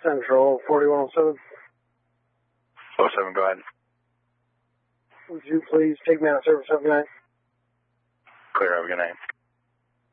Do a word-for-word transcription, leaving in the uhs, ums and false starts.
Central, forty-one oh seven. oh seven, go ahead. Would you please take me out of service? Have a good night. Clear, have a good night.